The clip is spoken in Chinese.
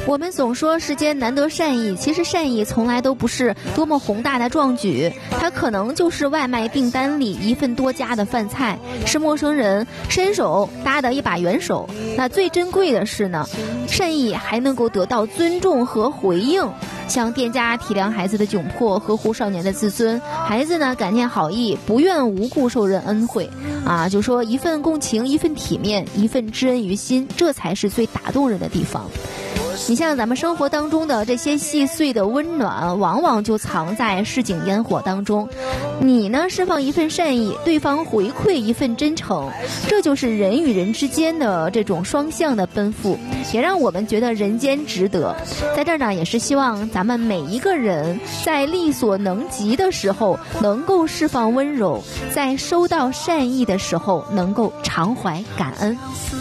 我们总说世间难得善意，其实善意从来都不是多么宏大的壮举，它可能就是外卖订单里一份多加的饭菜，是陌生人伸手搭的一把援手。那最珍贵的是呢，善意还能够得到尊重和回应。像店家体谅孩子的窘迫，呵护少年的自尊，孩子呢感念好意，不愿无故受人恩惠啊，就说一份共情，一份体面，一份知恩于心，这才是最打动人的地方。你像咱们生活当中的这些细碎的温暖，往往就藏在市井烟火当中。你呢释放一份善意，对方回馈一份真诚，这就是人与人之间的这种双向的奔赴，也让我们觉得人间值得。在这儿呢，也是希望咱们每一个人在力所能及的时候能够释放温柔，在收到善意的时候能够常怀感恩。